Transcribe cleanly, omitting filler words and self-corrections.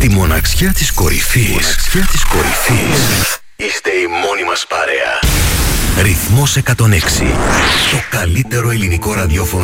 Στη μοναξιά της κορυφής. Είστε η μόνη μας παρέα. Ρυθμός 106. Το καλύτερο ελληνικό ραδιόφωνο